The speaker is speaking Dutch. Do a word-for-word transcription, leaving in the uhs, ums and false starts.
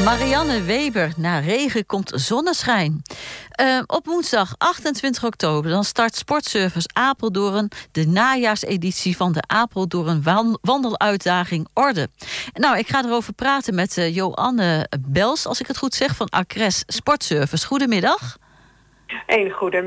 Marianne Weber, na regen komt zonneschijn. Uh, op woensdag achtentwintig oktober dan start Sportservice Apeldoorn de najaarseditie van de Apeldoorn wandeluitdaging Orde. Nou, ik ga erover praten met uh, Joanne Bels, als ik het goed zeg, van Acres Sportservice. Goedemiddag. Een goede